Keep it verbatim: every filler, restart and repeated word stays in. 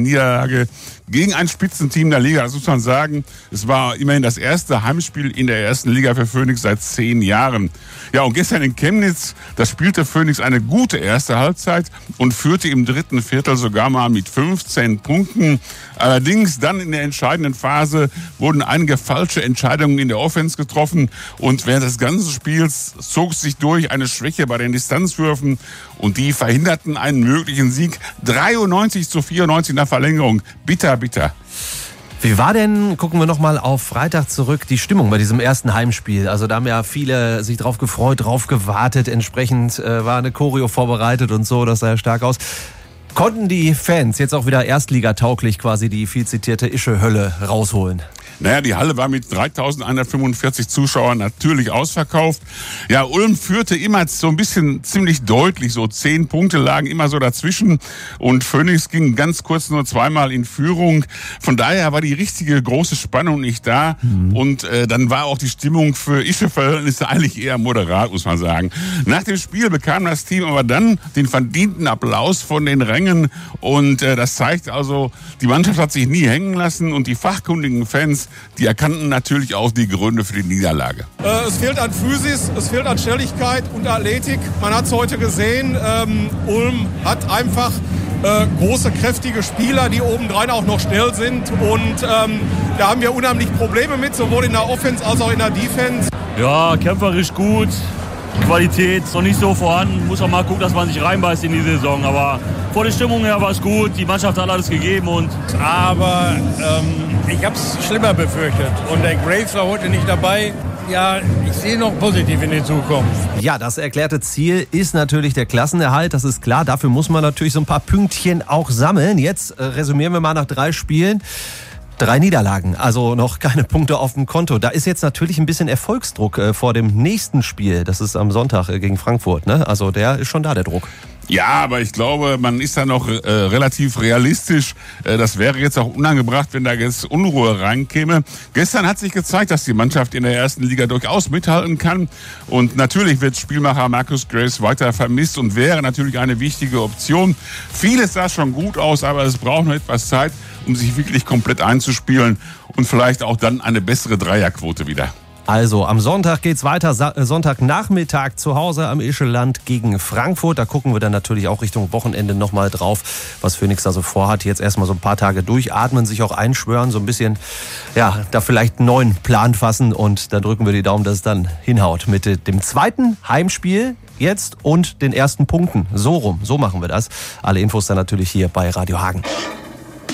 Niederlage gegen ein Spitzenteam der Liga. Das muss man sagen, es war immerhin das erste Heimspiel in der ersten Liga für Phönix seit zehn Jahren. Ja, und gestern in Chemnitz, da spielte Phönix eine gute erste Halbzeit und führte im dritten Viertel sogar mal mit fünfzehn Punkten. Allerdings dann in der entscheidenden Phase wurden einige falsche Entscheidungen in der Offense getroffen und während des ganzen Spiels zog sich durch eine Schwäche bei den Distanzwürfen und die verhinderten einen möglichen Sieg. dreiundneunzig zu vierundneunzig in der Verlängerung. Bitter, bitter. Wie war denn, gucken wir nochmal auf Freitag zurück, die Stimmung bei diesem ersten Heimspiel? Also da haben ja viele sich drauf gefreut, drauf gewartet. Entsprechend äh, war eine Choreo vorbereitet und so, das sah ja stark aus. Konnten die Fans jetzt auch wieder erstligatauglich quasi die viel zitierte Ische-Hölle rausholen? Naja, die Halle war mit dreitausendeinhundertfünfundvierzig Zuschauern natürlich ausverkauft. Ja, Ulm führte immer so ein bisschen ziemlich deutlich, so zehn Punkte lagen immer so dazwischen und Phönix ging ganz kurz nur zweimal in Führung. Von daher war die richtige große Spannung nicht da mhm. und äh, dann war auch die Stimmung für Ische-Verhältnisse eigentlich eher moderat, muss man sagen. Nach dem Spiel bekam das Team aber dann den verdienten Applaus von den Rängen und äh, das zeigt also, die Mannschaft hat sich nie hängen lassen und die fachkundigen Fans, die erkannten natürlich auch die Gründe für die Niederlage. Äh, es fehlt an Physis, es fehlt an Schnelligkeit und Athletik. Man hat es heute gesehen. Ähm, Ulm hat einfach äh, große, kräftige Spieler, die obendrein auch noch schnell sind. Und ähm, da haben wir unheimlich Probleme mit, sowohl in der Offense als auch in der Defense. Ja, kämpferisch gut. Qualität ist noch nicht so vorhanden. Muss auch mal gucken, dass man sich reinbeißt in die Saison. Aber vor der Stimmung her war es gut. Die Mannschaft hat alles gegeben. Und Aber ähm, ich habe es schlimmer befürchtet. Und der Graves war heute nicht dabei. Ja, ich sehe noch positiv in die Zukunft. Ja, das erklärte Ziel ist natürlich der Klassenerhalt. Das ist klar. Dafür muss man natürlich so ein paar Pünktchen auch sammeln. Jetzt äh, resümieren wir mal nach drei Spielen. Drei Niederlagen, also noch keine Punkte auf dem Konto. Da ist jetzt natürlich ein bisschen Erfolgsdruck äh, vor dem nächsten Spiel. Das ist am Sonntag äh, gegen Frankfurt, ne? Also der ist schon da, der Druck. Ja, aber ich glaube, man ist da noch äh, relativ realistisch. Äh, das wäre jetzt auch unangebracht, wenn da jetzt Unruhe reinkäme. Gestern hat sich gezeigt, dass die Mannschaft in der ersten Liga durchaus mithalten kann. Und natürlich wird Spielmacher Marcus Graves weiter vermisst und wäre natürlich eine wichtige Option. Vieles sah schon gut aus, aber es braucht noch etwas Zeit, um sich wirklich komplett einzuspielen und vielleicht auch dann eine bessere Dreierquote wieder. Also am Sonntag geht's weiter, Sonntagnachmittag zu Hause am Ischeland gegen Frankfurt. Da gucken wir dann natürlich auch Richtung Wochenende nochmal drauf, was Phönix da so vorhat. Jetzt erstmal so ein paar Tage durchatmen, sich auch einschwören, so ein bisschen, ja, da vielleicht einen neuen Plan fassen und dann drücken wir die Daumen, dass es dann hinhaut mit dem zweiten Heimspiel jetzt und den ersten Punkten. So rum, so machen wir das. Alle Infos dann natürlich hier bei Radio Hagen.